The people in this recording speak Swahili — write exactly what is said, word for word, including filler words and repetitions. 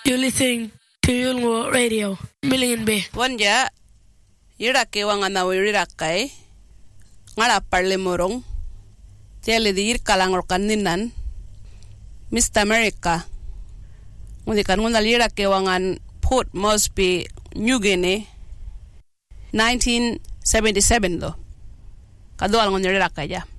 You're listening to Yulngo Radio, Million Bay. Wanja, Irake wangana wirirakay, ngara parle morong, tiali di irkalangor kaninan, Mister America. Ngundi kan ngunda Irake wangan Port Moresby, New Guinea, nineteen seventy-seven do. Kadual ngon Irakay ja.